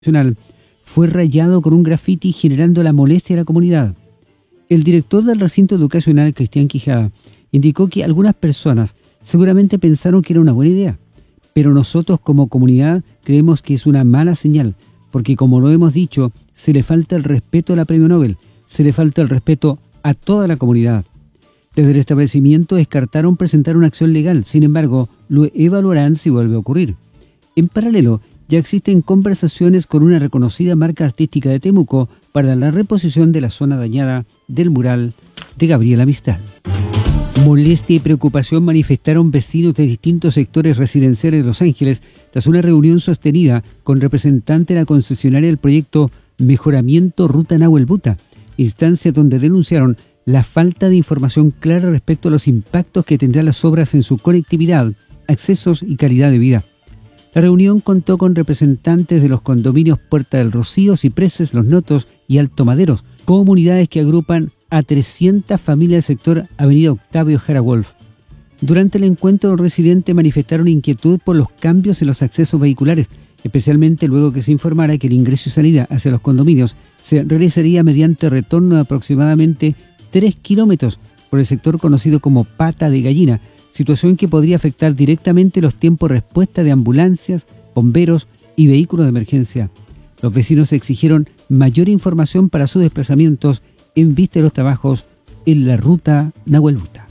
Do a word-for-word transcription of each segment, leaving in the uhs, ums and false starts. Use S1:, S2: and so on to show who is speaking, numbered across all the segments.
S1: fue rayado con un grafiti generando la molestia de la comunidad. El director del recinto educacional, Cristian Quijada, indicó que algunas personas seguramente pensaron que era una buena idea, pero nosotros como comunidad creemos que es una mala señal, porque como lo hemos dicho, se le falta el respeto a la Premio Nobel, se le falta el respeto a toda la comunidad. Desde el establecimiento descartaron presentar una acción legal, sin embargo, lo evaluarán si vuelve a ocurrir. En paralelo, ya existen conversaciones con una reconocida marca artística de Temuco para la reposición de la zona dañada del mural de Gabriela Mistral. Molestia y preocupación manifestaron vecinos de distintos sectores residenciales de Los Ángeles tras una reunión sostenida con representantes de la concesionaria del proyecto Mejoramiento Ruta Nahuel Buta, instancia donde denunciaron la falta de información clara respecto a los impactos que tendrán las obras en su conectividad, accesos y calidad de vida. La reunión contó con representantes de los condominios Puerta del Rocío, Cipreses, Los Notos y Alto Maderos, comunidades que agrupan a trescientas familias del sector Avenida Octavio Jara Wolf. Durante el encuentro, los residentes manifestaron inquietud por los cambios en los accesos vehiculares, especialmente luego que se informara que el ingreso y salida hacia los condominios se realizaría mediante retorno de aproximadamente tres kilómetros por el sector conocido como Pata de Gallina, situación que podría afectar directamente los tiempos de respuesta de ambulancias, bomberos y vehículos de emergencia. Los vecinos exigieron mayor información para sus desplazamientos en vista de los trabajos en la ruta Nahuel Buta.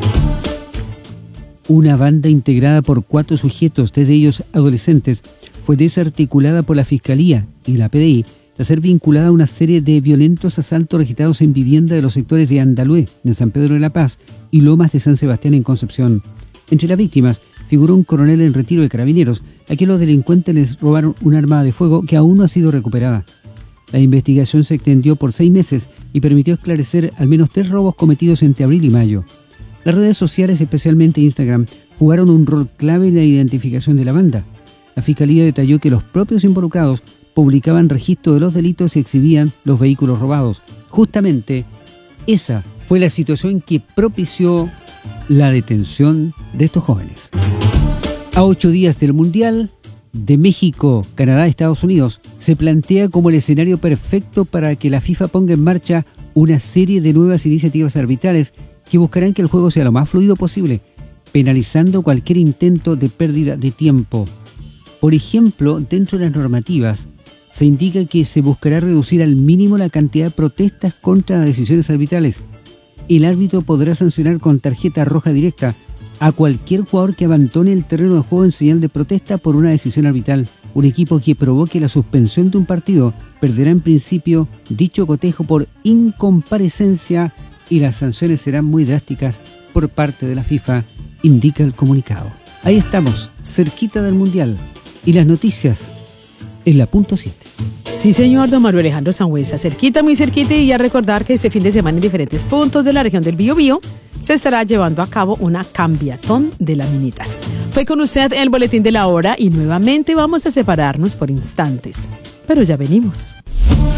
S1: Una banda integrada por cuatro sujetos, tres de ellos adolescentes, fue desarticulada por la Fiscalía y la P D I tras ser vinculada a una serie de violentos asaltos registrados en vivienda de los sectores de Andalúe, en San Pedro de la Paz, y Lomas de San Sebastián, en Concepción. Entre las víctimas figuró un coronel en retiro de Carabineros, a quien los delincuentes les robaron un arma de fuego que aún no ha sido recuperada. La investigación se extendió por seis meses y permitió esclarecer al menos tres robos cometidos entre abril y mayo. Las redes sociales, especialmente Instagram, jugaron un rol clave en la identificación de la banda. La Fiscalía detalló que los propios involucrados publicaban registro de los delitos y exhibían los vehículos robados. Justamente esa fue la situación que propició la detención de estos jóvenes. A ocho días del Mundial de México, Canadá, Estados Unidos, se plantea como el escenario perfecto para que la FIFA ponga en marcha una serie de nuevas iniciativas arbitrales que buscarán que el juego sea lo más fluido posible, penalizando cualquier intento de pérdida de tiempo. Por ejemplo, dentro de las normativas, se indica que se buscará reducir al mínimo la cantidad de protestas contra las decisiones arbitrales. El árbitro podrá sancionar con tarjeta roja directa a cualquier jugador que abandone el terreno de juego en señal de protesta por una decisión arbitral. Un equipo que provoque la suspensión de un partido perderá en principio dicho cotejo por incomparecencia y las sanciones serán muy drásticas por parte de la FIFA, indica el comunicado. Ahí estamos, cerquita del Mundial, y las noticias en la punto siete.
S2: Sí, señor, don Mario Alejandro Sangüesa, cerquita, muy cerquita, y a recordar que este fin de semana en diferentes puntos de la región del Biobío se estará llevando a cabo una cambiatón de laminitas. Fue con usted el boletín de la hora y nuevamente vamos a separarnos por instantes, pero ya venimos.